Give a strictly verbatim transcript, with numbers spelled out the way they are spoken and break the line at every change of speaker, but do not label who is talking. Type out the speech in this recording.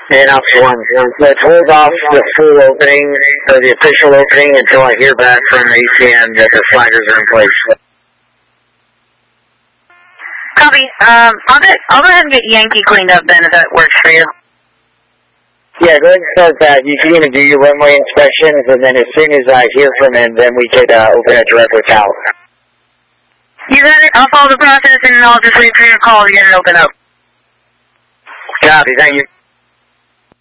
And up one. Let's hold off the full opening, or the official opening, until I hear back from A C N that the flaggers are in place.
Copy. Um, I'll, get, I'll go ahead and get Yankee cleaned up then, if that works for you.
Yeah, go ahead and start that. You can even do your runway inspections, and then as soon as I hear from him, then we could uh, open it direct with Cal.
You got it. I'll follow the process, and I'll just wait for your call to get it open up.
Copy. Thank you.